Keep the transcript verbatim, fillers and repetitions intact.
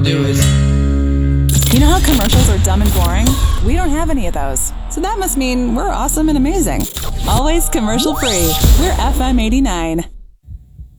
Do it. You know how commercials are dumb and boring? We don't have any of those. So that must mean we're awesome and amazing. Always commercial free. We're F M eighty-nine.